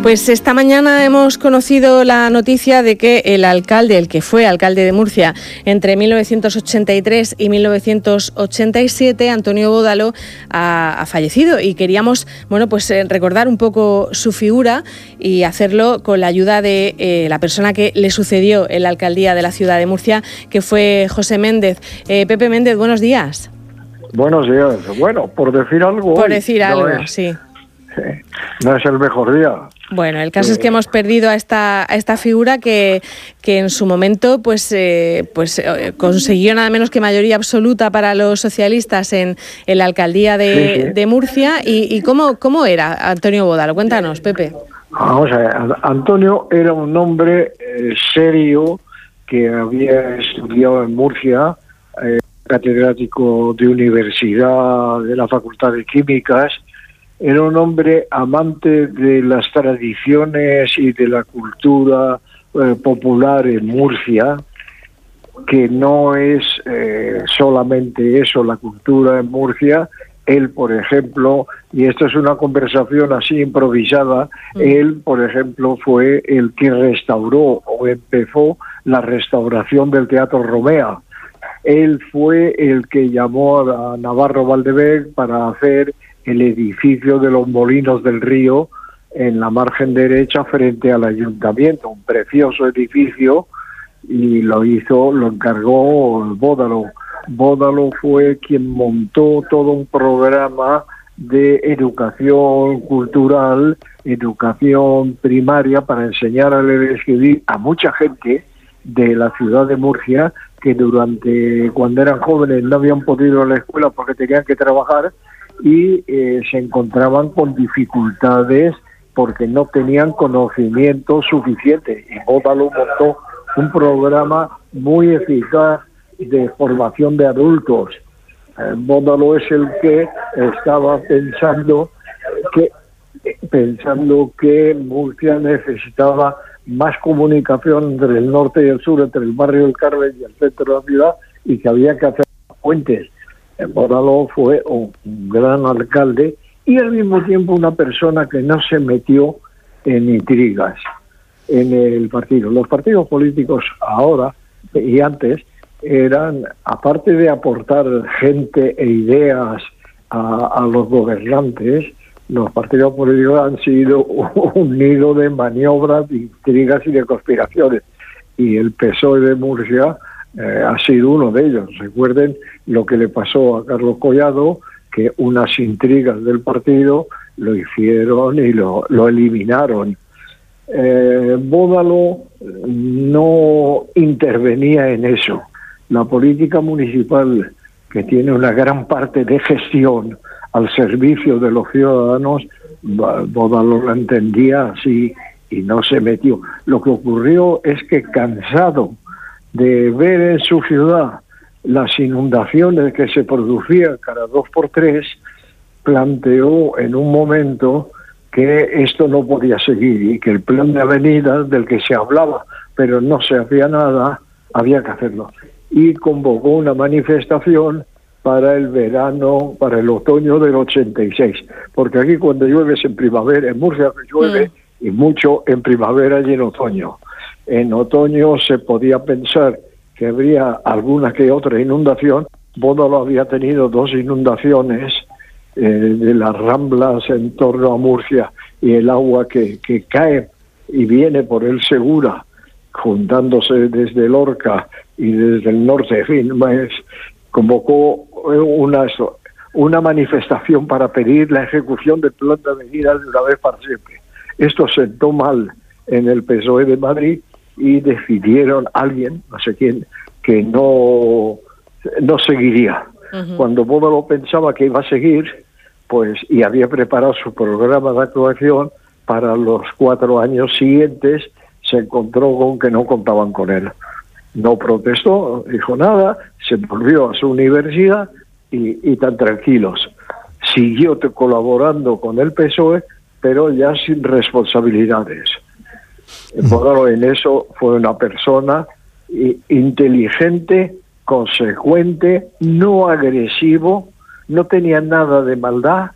Pues esta mañana hemos conocido la noticia de que el que fue alcalde de Murcia entre 1983 y 1987, Antonio Bódalo, ha fallecido, y queríamos, recordar un poco su figura y hacerlo con la ayuda de la persona que le sucedió en la alcaldía de la ciudad de Murcia, que fue José Méndez. Pepe Méndez, buenos días. Buenos días. Bueno, por decir algo... Por decir algo, sí. No es el mejor día. Bueno, el caso es que hemos perdido a esta figura que en su momento consiguió nada menos que mayoría absoluta para los socialistas en la alcaldía de Murcia. ¿Y cómo era Antonio Bódalo? Cuéntanos, Pepe. Vamos a ver, Antonio era un hombre serio que había estudiado en Murcia, catedrático de universidad de la Facultad de Químicas. Era un hombre amante de las tradiciones y de la cultura popular en Murcia, que no es solamente eso, la cultura en Murcia. Él, por ejemplo, y esto es una conversación así improvisada, él, por ejemplo, fue el que restauró o empezó la restauración del Teatro Romea. Él fue el que llamó a Navarro Valdevez para hacer el edificio de los Molinos del Río en la margen derecha frente al ayuntamiento, un precioso edificio, y lo encargó Bódalo. Bódalo fue quien montó todo un programa de educación cultural, educación primaria, para enseñar a leer y escribir a mucha gente de la ciudad de Murcia que cuando eran jóvenes no habían podido ir a la escuela porque tenían que trabajar y se encontraban con dificultades porque no tenían conocimiento suficiente. Y Bódalo montó un programa muy eficaz de formación de adultos. Bódalo es el que estaba pensando que Murcia necesitaba más comunicación entre el norte y el sur, entre el barrio del Carmen y el centro de la ciudad, y que había que hacer puentes. Bódalo fue un gran alcalde y al mismo tiempo una persona que no se metió en intrigas en el partido. Los partidos políticos ahora y antes eran, aparte de aportar gente e ideas a los gobernantes, los partidos políticos han sido un nido de maniobras, de intrigas y de conspiraciones. Y el PSOE de Murcia ha sido uno de ellos. Recuerden lo que le pasó a Carlos Collado, que unas intrigas del partido lo hicieron y lo eliminaron. Bódalo no intervenía en eso. La política municipal, que tiene una gran parte de gestión al servicio de los ciudadanos, Bódalo lo entendía así y no se metió. Lo que ocurrió es que, cansado de ver en su ciudad las inundaciones que se producían cada 2 por 3, planteó en un momento que esto no podía seguir y que el plan de avenidas del que se hablaba pero no se hacía nada, había que hacerlo. Y convocó una manifestación para el verano, para el otoño del 86, porque aquí cuando llueve es en primavera, en Murcia llueve y mucho en primavera y en otoño. En otoño se podía pensar que habría alguna que otra inundación. Bódalo había tenido 2 inundaciones de las ramblas en torno a Murcia, y el agua que cae y viene por el Segura, juntándose desde Lorca y desde el norte. En fin, convocó una manifestación para pedir la ejecución del plan de avenidas de una vez para siempre. Esto sentó mal en el PSOE de Madrid y decidieron alguien, no sé quién, que no seguiría. Cuando Bódalo pensaba que iba a seguir, pues, y había preparado su programa de actuación para los 4 años siguientes, se encontró con que no contaban con él. No protestó, dijo nada, se volvió a su universidad y tan tranquilos. Siguió colaborando con el PSOE, pero ya sin responsabilidades. Bódalo en eso fue una persona inteligente, consecuente, no agresivo, no tenía nada de maldad,